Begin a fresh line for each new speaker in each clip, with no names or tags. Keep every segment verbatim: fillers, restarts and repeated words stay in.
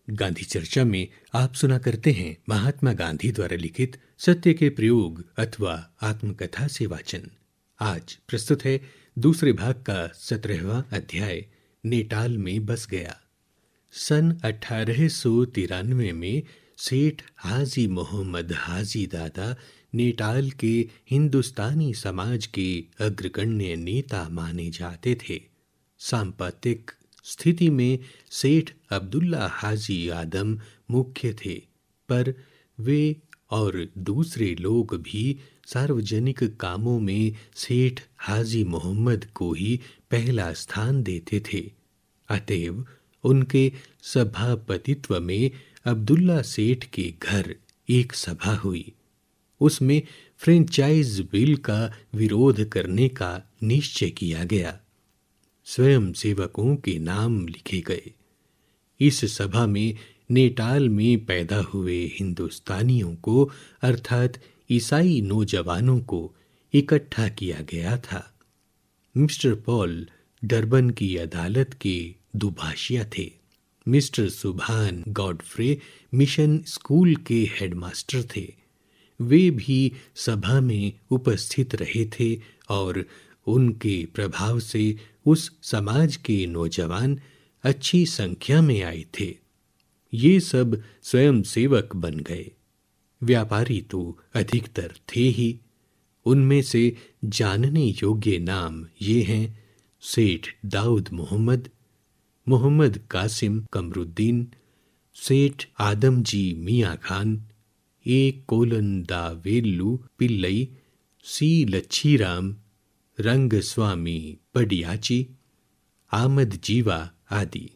गांधी चर्चा में आप सुना करते हैं महात्मा गांधी द्वारा लिखित सत्य के प्रयोग अथवा आत्मकथा से वाचन। आज प्रस्तुत है दूसरे भाग का सत्रहवां अध्याय, नेटाल में बस गया। सन अठारह सौ तिरानवे में सेठ हाजी मोहम्मद हाजी दादा नेटाल के हिंदुस्तानी समाज के अग्रगण्य नेता माने जाते थे। सांप्रदायिक स्थिति में सेठ अब्दुल्ला हाजी आदम मुख्य थे, पर वे और दूसरे लोग भी सार्वजनिक कामों में सेठ हाजी मोहम्मद को ही पहला स्थान देते थे। अतएव उनके सभापतित्व में अब्दुल्ला सेठ के घर एक सभा हुई। उसमें फ्रेंचाइज बिल का विरोध करने का निश्चय किया गया। स्वयं सेवकों के नाम लिखे गए। इस सभा में नेटाल में पैदा हुए हिंदुस्तानियों को अर्थात ईसाई नौजवानों को इकट्ठा किया गया था। मिस्टर पॉल डरबन की अदालत के दुभाषिया थे। मिस्टर सुभान गॉडफ्रे मिशन स्कूल के हेडमास्टर थे। वे भी सभा में उपस्थित रहे थे और उनके प्रभाव से उस समाज के नौजवान अच्छी संख्या में आए थे। ये सब स्वयं सेवक बन गए। व्यापारी तो अधिकतर थे ही। उनमें से जानने योग्य नाम ये हैं: सेठ दाऊद मोहम्मद, मोहम्मद कासिम कमरुद्दीन, सेठ आदमजी मियाँ खान, ए कोलन दा वेल्लू पिल्लई, सी लच्छीराम, रंगस्वामी पडियाची, आमद जीवा आदि।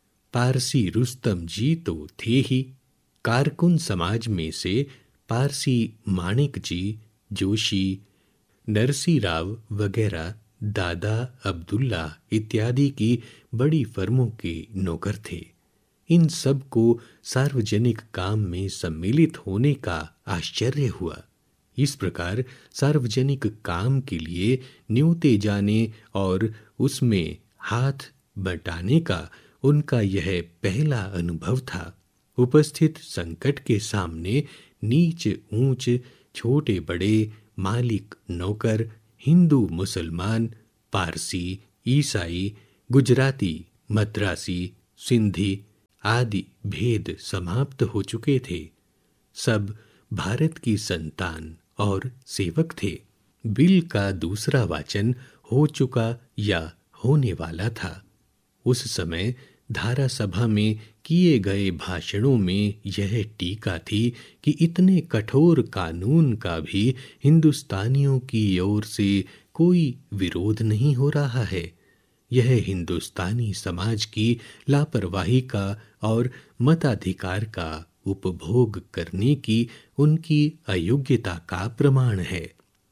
पारसी रुस्तम जी तो थे ही। कारकुन समाज में से पारसी माणिक जी, जोशी, नरसी राव वगैरह दादा अब्दुल्ला इत्यादि की बड़ी फर्मों के नौकर थे। इन सब को सार्वजनिक काम में सम्मिलित होने का आश्चर्य हुआ। इस प्रकार सार्वजनिक काम के लिए न्योते जाने और उसमें हाथ बटाने का उनका यह पहला अनुभव था। उपस्थित संकट के सामने नीच ऊंच, छोटे बड़े, मालिक नौकर, हिंदू मुसलमान, पारसी, ईसाई, गुजराती, मद्रासी, सिंधी आदि भेद समाप्त हो चुके थे। सब भारत की संतान और सेवक थे। बिल का दूसरा वाचन हो चुका या होने वाला था। उस समय धारा सभा में किए गए भाषणों में यह टीका थी कि इतने कठोर कानून का भी हिंदुस्तानियों की ओर से कोई विरोध नहीं हो रहा है। यह हिंदुस्तानी समाज की लापरवाही का और मताधिकार का उपभोग करने की उनकी अयोग्यता का प्रमाण है।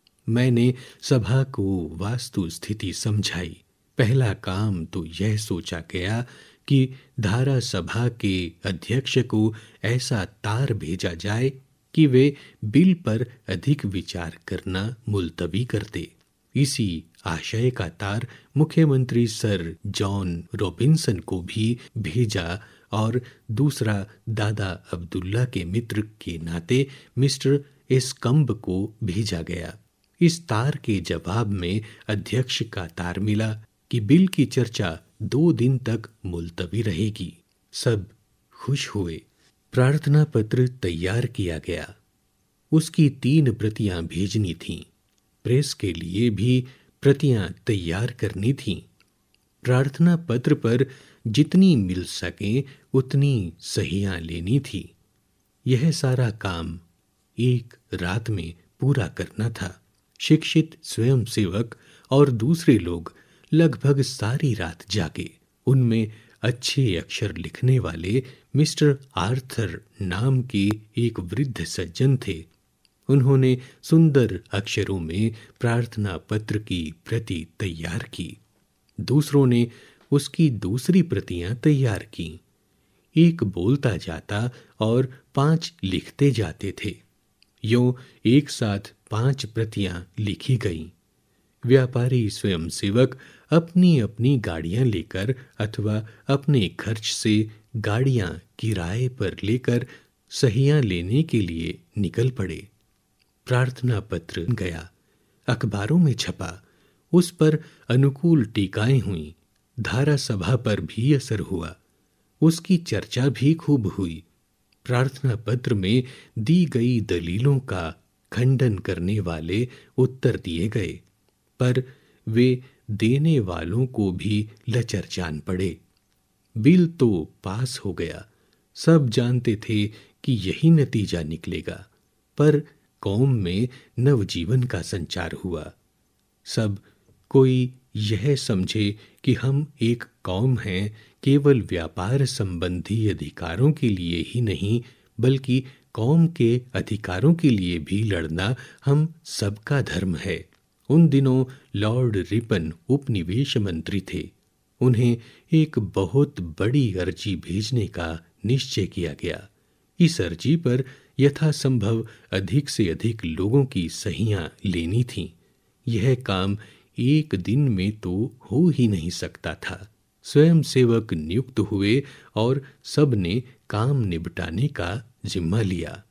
मैंने सभा को वास्तु स्थिति समझाई। पहला काम तो यह सोचा गया कि धारा सभा के अध्यक्ष को ऐसा तार भेजा जाए कि वे बिल पर अधिक विचार करना मुलतवी कर दे। इसी आशय का तार मुख्यमंत्री सर जॉन रॉबिन्सन को भी भेजा और दूसरा दादा अब्दुल्ला के मित्र के नाते मिस्टर एस्कम्ब को भेजा गया। इस तार के जवाब में अध्यक्ष का तार मिला कि बिल की चर्चा दो दिन तक मुलतवी रहेगी। सब खुश हुए। प्रार्थना पत्र तैयार किया गया। उसकी तीन प्रतियां भेजनी थीं। प्रेस के लिए भी प्रतियां तैयार करनी थीं। प्रार्थना पत्र पर जितनी मिल सके उतनी सहियां लेनी थी। यह सारा काम एक रात में पूरा करना था। शिक्षित स्वयंसेवक और दूसरे लोग लगभग सारी रात जागे। उनमें अच्छे अक्षर लिखने वाले मिस्टर आर्थर नाम के एक वृद्ध सज्जन थे। उन्होंने सुंदर अक्षरों में प्रार्थना पत्र की प्रति तैयार की। दूसरों ने उसकी दूसरी प्रतियां तैयार की। एक बोलता जाता और पांच लिखते जाते थे। यों एक साथ पांच प्रतियां लिखी गईं। व्यापारी स्वयंसेवक अपनी अपनी गाड़ियां लेकर अथवा अपने खर्च से गाड़ियां किराए पर लेकर सहियां लेने के लिए निकल पड़े। प्रार्थना पत्र गया, अखबारों में छपा, उस पर अनुकूल टीकाएं हुई, धारा सभा पर भी असर हुआ, उसकी चर्चा भी खूब हुई। प्रार्थना पत्र में दी गई दलीलों का खंडन करने वाले उत्तर दिए गए, पर वे देने वालों को भी लचर जान पड़े। बिल तो पास हो गया, सब जानते थे कि यही नतीजा निकलेगा, पर कौम में नवजीवन का संचार हुआ। सब कोई यह समझे कि हम एक कौम हैं, केवल व्यापार संबंधी अधिकारों के लिए ही नहीं बल्कि कौम के अधिकारों के लिए भी लड़ना हम सबका धर्म है। उन दिनों लॉर्ड रिपन उपनिवेश मंत्री थे। उन्हें एक बहुत बड़ी अर्जी भेजने का निश्चय किया गया। इस अर्जी पर यथासंभव अधिक से अधिक लोगों की सहियां लेनी थीं। यह काम एक दिन में तो हो ही नहीं सकता था। स्वयं सेवक नियुक्त हुए और सबने काम निपटाने का जिम्मा लिया।